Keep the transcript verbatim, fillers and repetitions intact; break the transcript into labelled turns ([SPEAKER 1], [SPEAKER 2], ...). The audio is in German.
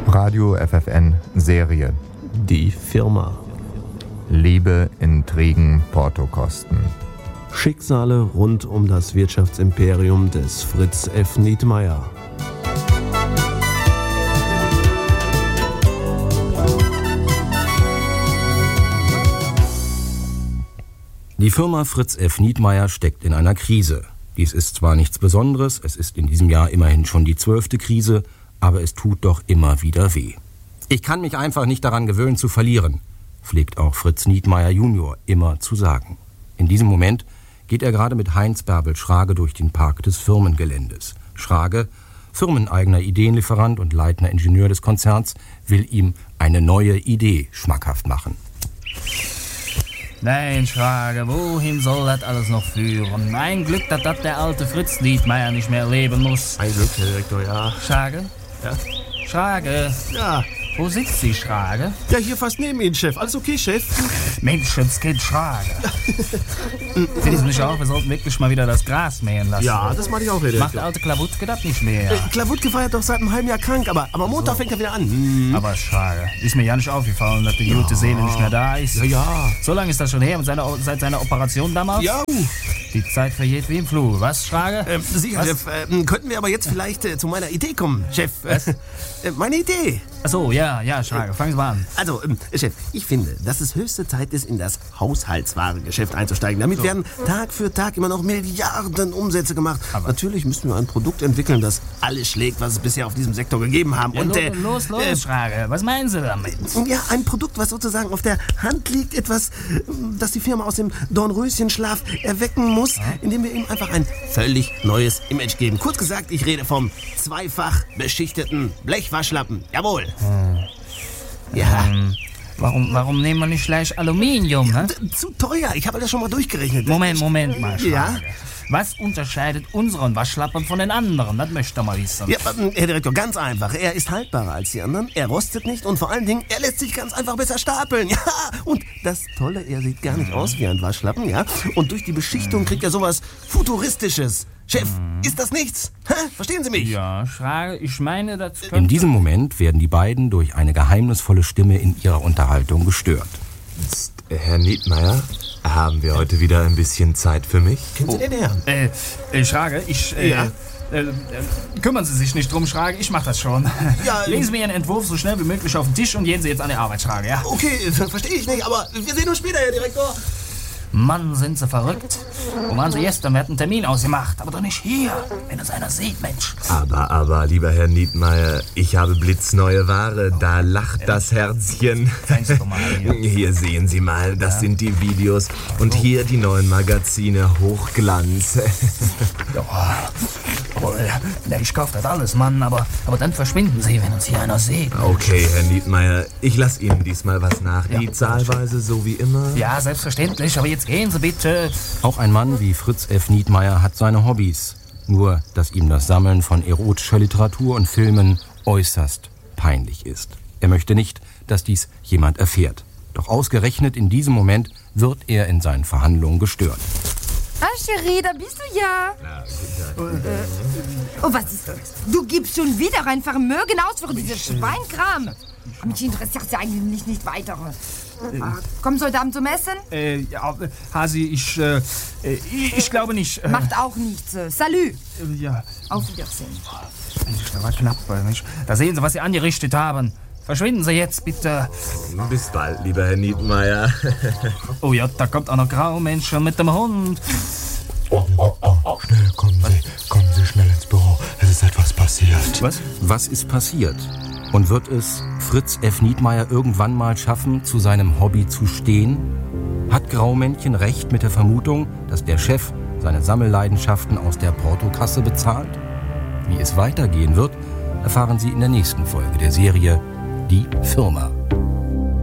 [SPEAKER 1] Radio F F N Serie.
[SPEAKER 2] Die Firma.
[SPEAKER 1] Liebe, Intrigen, Portokosten.
[SPEAKER 2] Schicksale rund um das Wirtschaftsimperium des Fritz F. Nietmeyer.
[SPEAKER 3] Die Firma Fritz F. Nietmeyer steckt in einer Krise. Dies ist zwar nichts Besonderes, es ist in diesem Jahr immerhin schon die zwölfte Krise, aber es tut doch immer wieder weh. Ich kann mich einfach nicht daran gewöhnen zu verlieren, pflegt auch Fritz Nietmeyer Junior immer zu sagen. In diesem Moment geht er gerade mit Heinz Bärbel Schrage durch den Park des Firmengeländes. Schrage, firmeneigener Ideenlieferant und leitender Ingenieur des Konzerns, will ihm eine neue Idee schmackhaft machen.
[SPEAKER 4] Nein, Schrage, wohin soll das alles noch führen? Ein Glück, dass das der alte Fritz Nietmeyer nicht mehr erleben muss.
[SPEAKER 2] Ein Glück, Herr Direktor, ja.
[SPEAKER 4] Schrage?
[SPEAKER 2] Ja?
[SPEAKER 4] Schrage?
[SPEAKER 2] Ja.
[SPEAKER 4] Wo sitzt sie, Schrage?
[SPEAKER 2] Ja, hier fast neben Ihnen, Chef. Alles okay, Chef?
[SPEAKER 4] Menschenskind, Schrage. Finden Sie nicht auch, wir sollten wirklich mal wieder das Gras mähen lassen?
[SPEAKER 2] Ja, das meine ich auch, Herr Direktor.
[SPEAKER 4] Macht der alte Klawutke das nicht mehr?
[SPEAKER 2] Äh, Klawutke war ja doch seit einem halben Jahr krank, aber, aber Montag so. Fängt er wieder an. Hm.
[SPEAKER 4] Aber Schrage, ist mir ja nicht aufgefallen, dass die ja. gute Seele nicht mehr da ist.
[SPEAKER 2] Ja, ja.
[SPEAKER 4] So lange ist das schon her, und seine, seit seiner Operation damals?
[SPEAKER 2] Ja.
[SPEAKER 4] Die Zeit vergeht wie im Flug. Was, Schrage?
[SPEAKER 2] Ähm, sicher, Was? Chef. Äh, könnten wir aber jetzt vielleicht äh, zu meiner Idee kommen, Chef?
[SPEAKER 4] Was?
[SPEAKER 2] Äh, meine Idee.
[SPEAKER 4] Ach so, ja, ja, Schrage. Fangen Sie mal an.
[SPEAKER 2] Also, ähm, Chef, ich finde, dass es höchste Zeit ist, in das Haushaltswarengeschäft einzusteigen. Damit so. werden Tag für Tag immer noch Milliarden Umsätze gemacht. Aber Natürlich müssen wir ein Produkt entwickeln, das alles schlägt, was es bisher auf diesem Sektor gegeben haben.
[SPEAKER 4] Ja,
[SPEAKER 2] Und,
[SPEAKER 4] los,
[SPEAKER 2] äh,
[SPEAKER 4] los, los, äh, Schrage. Was meinen Sie damit?
[SPEAKER 2] Ja, ein Produkt, was sozusagen auf der Hand liegt. Etwas, das die Firma aus dem Dornröschenschlaf erwecken muss, ja. indem wir ihm einfach ein völlig neues Image geben. Kurz gesagt, ich rede vom zweifach beschichteten Blechwaschlappen. Jawohl.
[SPEAKER 4] Hm.
[SPEAKER 2] Ja.
[SPEAKER 4] Ähm, warum, warum nehmen wir nicht gleich Aluminium, ne?
[SPEAKER 2] Zu teuer. Ich habe das schon mal durchgerechnet.
[SPEAKER 4] Moment, Moment mal, Schrage.
[SPEAKER 2] Ja?
[SPEAKER 4] Was unterscheidet unseren Waschlappen von den anderen? Das möchte ich mal wissen.
[SPEAKER 2] Ja, Herr Direktor, ganz einfach. Er ist haltbarer als die anderen, er rostet nicht und vor allen Dingen, er lässt sich ganz einfach besser stapeln. Ja, und das Tolle, er sieht gar nicht aus wie ein Waschlappen, ja. Und durch die Beschichtung kriegt er sowas Futuristisches. Chef, ist das nichts? Hä? Verstehen Sie mich?
[SPEAKER 4] Ja, Schrage, ich meine, das könnte...
[SPEAKER 3] In diesem Moment werden die beiden durch eine geheimnisvolle Stimme in ihrer Unterhaltung gestört.
[SPEAKER 5] Psst, Herr Nietmeyer, haben wir heute wieder ein bisschen Zeit für mich?
[SPEAKER 2] Kennen Sie den Herrn?
[SPEAKER 4] Äh, äh, Schrage, ich... Äh,
[SPEAKER 2] ja?
[SPEAKER 4] Äh, äh, kümmern Sie sich nicht drum, Schrage, ich mach das schon.
[SPEAKER 2] Ja,
[SPEAKER 4] Legen Sie mir Ihren Entwurf so schnell wie möglich auf den Tisch und gehen Sie jetzt an die Arbeit, Schrage, ja?
[SPEAKER 2] Okay, verstehe ich nicht, aber wir sehen uns später, Herr Direktor.
[SPEAKER 4] Mann, sind Sie verrückt. Wo waren Sie gestern? Wir hatten einen Termin ausgemacht. Aber doch nicht hier, wenn es einer sieht, Mensch.
[SPEAKER 5] Aber, aber, lieber Herr Nietmeyer, ich habe blitzneue Ware. Da lacht das Herzchen.
[SPEAKER 4] Sie doch mal hier.
[SPEAKER 5] Hier sehen Sie mal, das ja. sind die Videos. Und hier die neuen Magazine Hochglanz.
[SPEAKER 4] Ja, aber, äh, ich kaufe das alles, Mann. Aber, aber dann verschwinden Sie, wenn uns hier einer sieht. Mensch.
[SPEAKER 5] Okay, Herr Nietmeyer, ich lasse Ihnen diesmal was nach. Ja. Die Zahlweise so wie immer?
[SPEAKER 4] Ja, selbstverständlich. Aber jetzt gehen Sie bitte.
[SPEAKER 3] Auch ein Mann wie Fritz F. Nietmeyer hat seine Hobbys. Nur, dass ihm das Sammeln von erotischer Literatur und Filmen äußerst peinlich ist. Er möchte nicht, dass dies jemand erfährt. Doch ausgerechnet in diesem Moment wird er in seinen Verhandlungen gestört.
[SPEAKER 6] Ah, Cherie, da bist du ja.
[SPEAKER 5] Na,
[SPEAKER 6] äh, oh, was ist das? Du gibst schon wieder ein Vermögen aus für dieses Schweinkram. Mich interessiert ja eigentlich nicht weiter. Ah, kommst du heute Abend zum Essen?
[SPEAKER 4] Äh, ja, Hasi, ich, äh, ich, ich glaube nicht. Äh,
[SPEAKER 6] Macht auch nichts. Salü.
[SPEAKER 4] Äh, ja.
[SPEAKER 6] Auf Wiedersehen.
[SPEAKER 4] Das war knapp. Mensch. Da sehen Sie, was Sie angerichtet haben. Verschwinden Sie jetzt, bitte.
[SPEAKER 5] Bis bald, lieber Herr Nietmeyer.
[SPEAKER 4] Oh ja, da kommt auch noch Graumenschen mit dem Hund.
[SPEAKER 5] Oh, oh, oh. Schnell, kommen Sie, kommen Sie schnell ins Büro. Es ist etwas passiert.
[SPEAKER 3] Was? Was ist passiert? Und wird es Fritz F. Nietmeyer irgendwann mal schaffen, zu seinem Hobby zu stehen? Hat Graumännchen recht mit der Vermutung, dass der Chef seine Sammelleidenschaften aus der Portokasse bezahlt? Wie es weitergehen wird, erfahren Sie in der nächsten Folge der Serie Die Firma.